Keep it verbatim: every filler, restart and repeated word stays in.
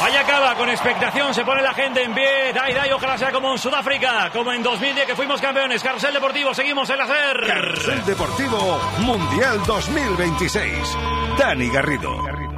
Ahí acaba, con expectación, se pone la gente en pie. Dai, dai, ojalá sea como en Sudáfrica, como en dos mil diez que fuimos campeones. Carrusel Deportivo, seguimos en la SER. Carrusel Deportivo Mundial dos mil veintiséis. Dani Garrido.